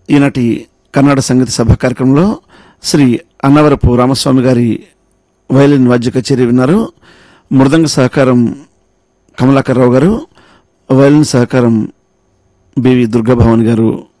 ఈనాటి కర్ణాటక సంగీత సభ కార్యక్రమంలో శ్రీ అన్నవరపు రామస్వామి గారి వయలిన్ వాద్య కచేరీ విన్నారు. మృదంగ సహకారం కమలాకర్రావు గారు, వయలిన్ సహకారం బివి దుర్గాభవాని గారు